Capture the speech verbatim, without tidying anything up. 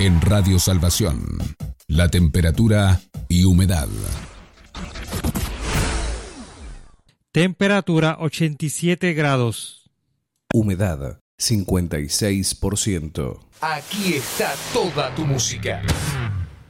En Radio Salvación, la temperatura y humedad. Temperatura ochenta y siete grados. Humedad cincuenta y seis por ciento. Aquí está toda tu música.